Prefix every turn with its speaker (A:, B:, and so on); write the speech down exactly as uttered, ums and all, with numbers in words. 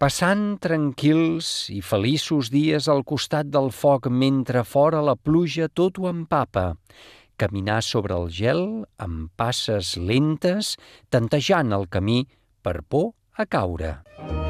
A: Passant tranquils i feliços dies al costat del foc mentre fora la pluja tot ho empapa. Caminar sobre el gel amb passes lentes, tantejant el camí per por a caure.